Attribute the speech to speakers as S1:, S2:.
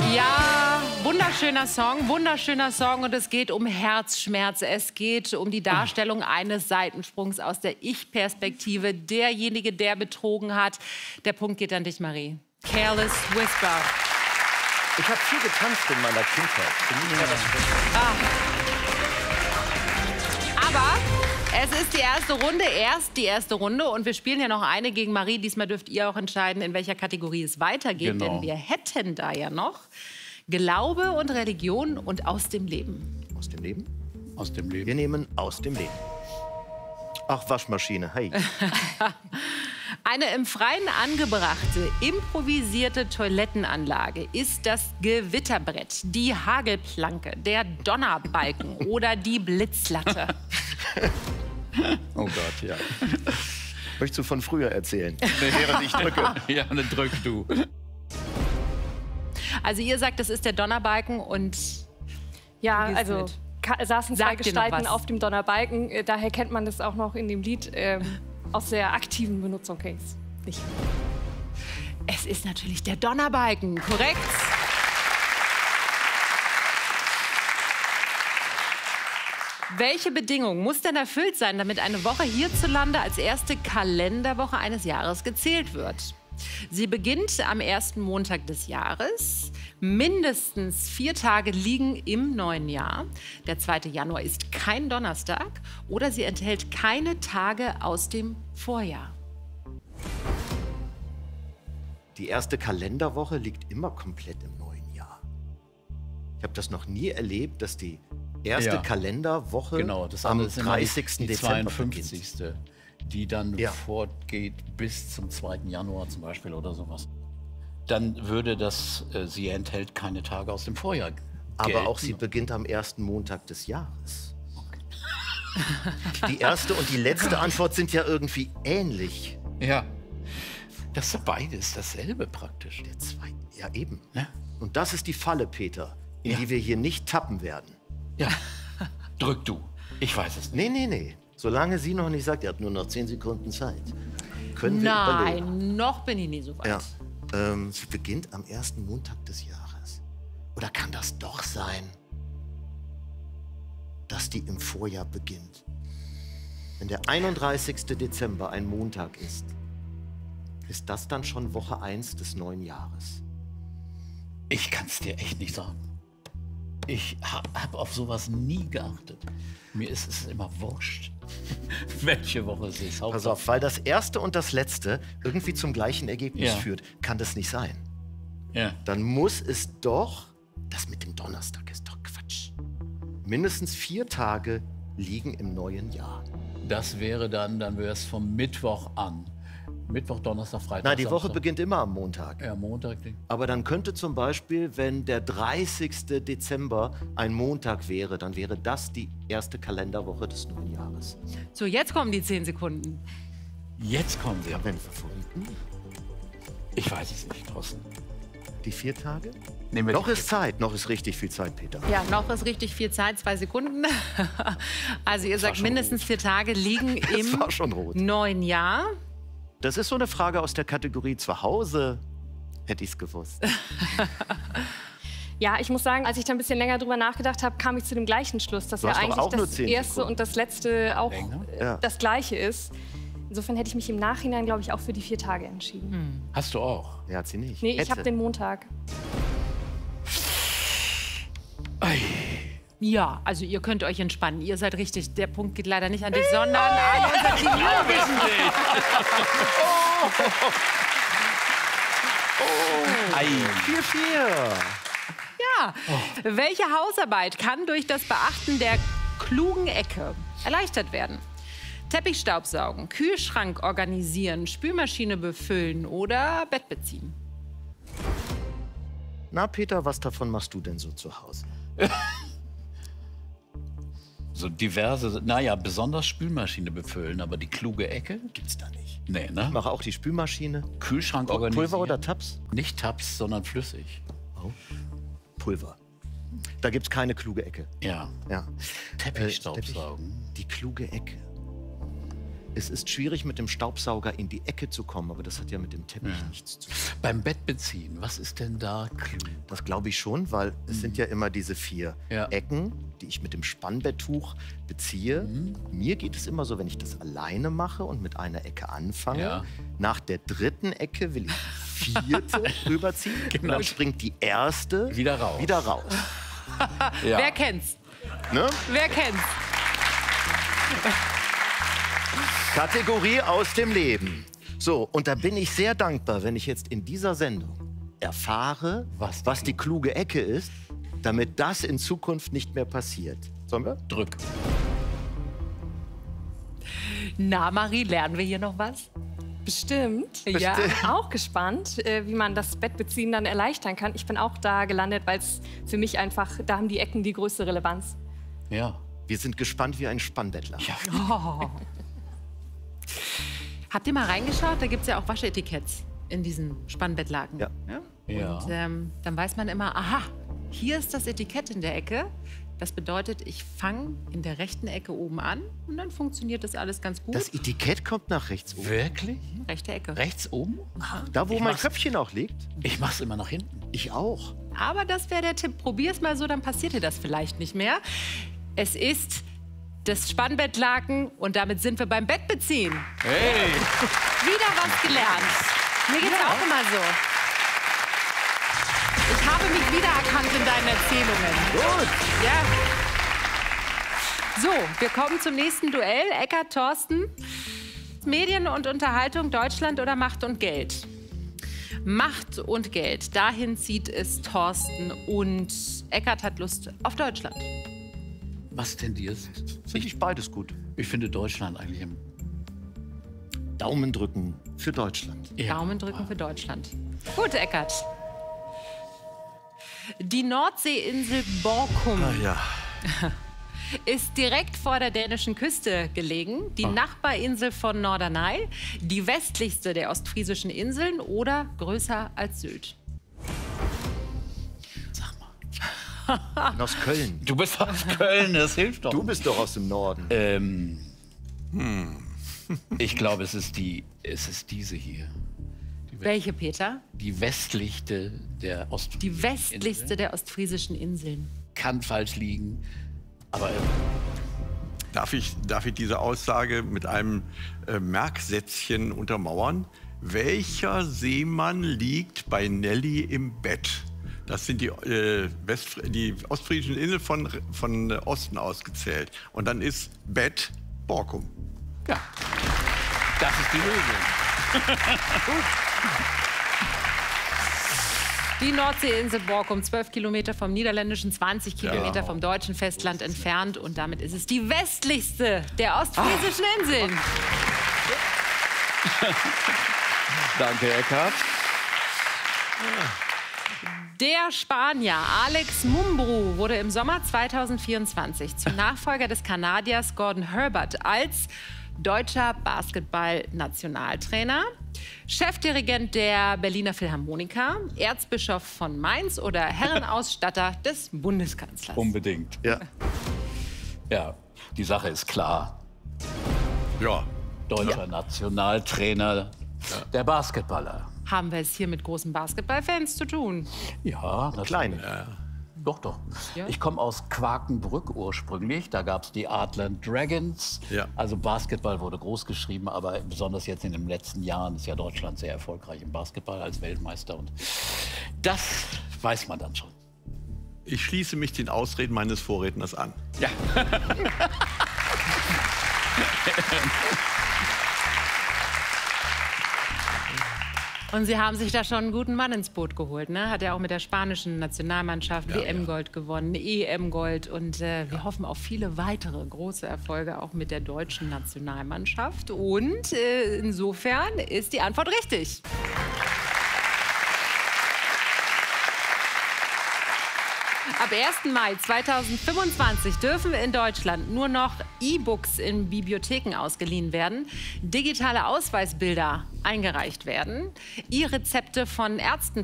S1: Ja, wunderschöner Song und es geht um Herzschmerz. Es geht um die Darstellung eines Seitensprungs aus der Ich-Perspektive. Derjenige, der betrogen hat. Der Punkt geht an dich, Marie. Careless Whisper.
S2: Ich habe viel getanzt in meiner Kindheit.
S1: Aber es ist die erste Runde und wir spielen ja noch eine gegen Marie. Diesmal dürft ihr auch entscheiden, in welcher Kategorie es weitergeht, denn wir hätten da ja noch Glaube und Religion und aus dem Leben.
S2: Aus dem Leben?
S3: Aus dem Leben.
S2: Wir nehmen aus dem Leben. Ach, Waschmaschine, hey.
S1: Eine im Freien angebrachte, improvisierte Toilettenanlage ist das Gewitterbrett, die Hagelplanke, der Donnerbalken oder die Blitzlatte.
S3: Oh Gott, ja.
S2: Möchtest du von früher erzählen? Während ich drücke.
S3: Ja, dann drück du.
S1: Also ihr sagt, das ist der Donnerbalken und...
S4: Ja, also saßen zwei Gestalten auf dem Donnerbalken. Daher kennt man das auch noch in dem Lied aus der aktiven Benutzung. Okay, nicht.
S1: Es ist natürlich der Donnerbalken, korrekt? Welche Bedingung muss denn erfüllt sein, damit eine Woche hierzulande als erste Kalenderwoche eines Jahres gezählt wird? Sie beginnt am ersten Montag des Jahres. Mindestens 4 Tage liegen im neuen Jahr. Der 2. Januar ist kein Donnerstag. Oder sie enthält keine Tage aus dem Vorjahr.
S2: Die erste Kalenderwoche liegt immer komplett im neuen Jahr. Ich habe das noch nie erlebt, dass die erste Kalenderwoche am 30.
S3: Die
S2: Dezember
S3: 52.
S2: beginnt.
S3: Die dann fortgeht bis zum 2. Januar zum Beispiel oder sowas. Dann würde das, sie enthält keine Tage aus dem Vorjahr gelten.
S2: Aber auch sie beginnt am ersten Montag des Jahres. Okay. Die erste und die letzte Antwort sind ja irgendwie ähnlich.
S3: Ja, das ist beides dasselbe praktisch.
S2: Der zweite, ja eben.
S3: Ja.
S2: Und das ist die Falle, Peter, in die wir hier nicht tappen werden.
S3: Ja, drück du. Ich weiß es nicht.
S2: Nee. Solange sie noch nicht sagt, ihr habt nur noch 10 Sekunden Zeit, können wir überlegen.
S1: Nein, noch bin ich nie so weit.
S2: Ja. Sie beginnt am ersten Montag des Jahres. Oder kann das doch sein, dass die im Vorjahr beginnt? Wenn der 31. Dezember ein Montag ist das dann schon Woche 1 des neuen Jahres?
S3: Ich kann es dir echt nicht sagen. Ich hab auf sowas nie geachtet. Mir ist es immer wurscht, welche Woche es ist.
S2: Pass auf, weil das erste und das letzte irgendwie zum gleichen Ergebnis führt, kann das nicht sein.
S3: Ja.
S2: Dann muss es doch, das mit dem Donnerstag ist doch Quatsch. Mindestens 4 Tage liegen im neuen Jahr.
S3: Das wäre dann wäre es vom Mittwoch an. Mittwoch, Donnerstag, Freitag,
S2: Nein, die
S3: Samstag.
S2: Woche beginnt immer am Montag.
S3: Ja, Montag.
S2: Aber dann könnte zum Beispiel, wenn der 30. Dezember ein Montag wäre, dann wäre das die erste Kalenderwoche des neuen Jahres.
S1: So, jetzt kommen die 10 Sekunden.
S3: Jetzt kommen sie.
S2: Haben wir einen Favoriten?
S3: Ich weiß es nicht, Thorsten.
S2: Die 4 Tage?
S3: Noch
S2: ist Zeit, noch ist richtig viel Zeit, Peter.
S1: Ja, noch ist richtig viel Zeit, 2 Sekunden. Also ihr sagt, mindestens 4 Tage liegen im neuen Jahr.
S2: Das ist so eine Frage aus der Kategorie zu Hause. Hätte ich es gewusst.
S4: Ja, ich muss sagen, als ich da ein bisschen länger drüber nachgedacht habe, kam ich zu dem gleichen Schluss, dass ja eigentlich das erste und das letzte auch das Gleiche ist. Insofern hätte ich mich im Nachhinein, glaube ich, auch für die 4 Tage entschieden.
S3: Hast du auch?
S2: Ja, hat sie nicht.
S4: Nee, ich habe den Montag.
S1: Ja, also ihr könnt euch entspannen. Ihr seid richtig. Der Punkt geht leider nicht an dich, sondern an unser Team.
S2: 4-4.
S1: Ja. Welche Hausarbeit kann durch das Beachten der klugen Ecke erleichtert werden? Teppichstaub saugen, Kühlschrank organisieren, Spülmaschine befüllen oder Bett beziehen?
S2: Na, Peter, was davon machst du denn so zu Hause?
S3: So diverse, besonders Spülmaschine befüllen, aber die kluge Ecke
S2: gibt's da nicht.
S3: Nee, ne?
S2: Ich mache auch die Spülmaschine.
S3: Kühlschrank organisieren.
S2: Pulver oder Tabs?
S3: Nicht Tabs, sondern flüssig.
S2: Oh. Pulver. Da gibt's keine kluge Ecke.
S3: Ja.
S2: Ja.
S3: Teppichstaubsaugen.
S2: Die kluge Ecke. Es ist schwierig, mit dem Staubsauger in die Ecke zu kommen, aber das hat ja mit dem Teppich nichts zu tun.
S3: Beim Bettbeziehen, was ist denn da klug?
S2: Das glaube ich schon, weil es sind ja immer diese 4 Ecken, die ich mit dem Spannbetttuch beziehe. Mir geht es immer so, wenn ich das alleine mache und mit einer Ecke anfange, nach der 3. Ecke will ich die 4. rüberziehen und dann springt die erste wieder raus.
S1: Wer kennt's?
S2: Ne?
S1: Wer kennt's?
S2: Kategorie aus dem Leben. So, und da bin ich sehr dankbar, wenn ich jetzt in dieser Sendung erfahre, was die kluge Ecke ist, damit das in Zukunft nicht mehr passiert. Sollen wir?
S3: Drück.
S1: Na, Marie, lernen wir hier noch was?
S4: Bestimmt. Ja, auch gespannt, wie man das Bettbeziehen dann erleichtern kann. Ich bin auch da gelandet, weil es für mich einfach, da haben die Ecken die größte Relevanz.
S2: Ja. Wir sind gespannt wie ein Spannbettler.
S1: Ja. Oh. Habt ihr mal reingeschaut? Da gibt es ja auch Waschetiketts in diesen Spannbettlaken.
S2: Ja.
S1: Und dann weiß man immer, aha, hier ist das Etikett in der Ecke. Das bedeutet, ich fange in der rechten Ecke oben an und dann funktioniert das alles ganz gut.
S2: Das Etikett kommt nach rechts oben?
S3: Wirklich?
S1: Rechte Ecke.
S3: Rechts oben?
S2: Da, wo mein Köpfchen auch liegt?
S3: Ich mach's immer nach hinten.
S2: Ich auch.
S1: Aber das wäre der Tipp. Probier's mal so, dann passiert dir das vielleicht nicht mehr. Es ist das Spannbettlaken und damit sind wir beim Bettbeziehen.
S3: Hey!
S1: Wieder was gelernt. Mir geht's auch immer so. Ich habe mich wiedererkannt in deinen Erzählungen.
S2: Gut.
S1: Ja. So, wir kommen zum nächsten Duell. Eckart, Thorsten. Medien und Unterhaltung, Deutschland oder Macht und Geld? Macht und Geld. Dahin zieht es Thorsten und Eckart hat Lust auf Deutschland.
S3: Was tendierst?
S2: Finde ich beides gut.
S3: Ich finde Deutschland eigentlich im
S2: Daumen drücken für Deutschland.
S1: Ja. Daumen drücken für Deutschland. Gut, Eckart. Die Nordseeinsel Borkum ist direkt vor der dänischen Küste gelegen. Die Nachbarinsel von Norderney, die westlichste der ostfriesischen Inseln oder größer als Sylt.
S3: Sag mal.
S2: Ich bin aus Köln.
S3: Du bist aus Köln, das hilft doch.
S2: Du bist doch aus dem Norden.
S3: Ich glaube, es ist diese hier.
S1: Welche, Peter?
S3: Die westlichste der ostfriesischen
S1: Die westlichste der ostfriesischen Inseln.
S3: Kann falsch liegen, aber...
S5: Darf ich diese Aussage mit einem Merksätzchen untermauern? Welcher Seemann liegt bei Nelly im Bett? Das sind die ostfriesischen Inseln von Osten aus gezählt. Und dann ist Bett Borkum.
S3: Ja, das ist die Lösung.
S1: Gut. Die Nordseeinsel Borkum, 12 Kilometer vom niederländischen, 20 Kilometer vom deutschen Festland entfernt. Und damit ist es die westlichste der ostfriesischen Inseln.
S3: Danke, Eckart.
S1: Der Spanier Alex Mumbrú wurde im Sommer 2024 zum Nachfolger des Kanadiers Gordon Herbert als deutscher Basketball-Nationaltrainer, Chefdirigent der Berliner Philharmoniker, Erzbischof von Mainz oder Herrenausstatter des Bundeskanzlers.
S3: Unbedingt.
S2: Ja.
S3: Ja, die Sache ist klar.
S5: Ja.
S3: Deutscher Nationaltrainer der Basketballer.
S1: Haben wir es hier mit großen Basketballfans zu tun?
S3: Ja,
S2: Kleine.
S3: Doch.
S1: Ja.
S3: Ich komme aus Quakenbrück ursprünglich. Da gab es die Artland Dragons.
S5: Ja.
S3: Also Basketball wurde groß geschrieben, aber besonders jetzt in den letzten Jahren ist ja Deutschland sehr erfolgreich im Basketball als Weltmeister. Und das weiß man dann schon.
S5: Ich schließe mich den Ausreden meines Vorredners an.
S3: Ja.
S1: Und Sie haben sich da schon einen guten Mann ins Boot geholt, ne? Hat ja auch mit der spanischen Nationalmannschaft WM-Gold gewonnen, EM-Gold. Und wir hoffen auf viele weitere große Erfolge auch mit der deutschen Nationalmannschaft. Und insofern ist die Antwort richtig. Ab 1. Mai 2025 dürfen in Deutschland nur noch E-Books in Bibliotheken ausgeliehen werden, digitale Ausweisbilder eingereicht werden, E-Rezepte von Ärzten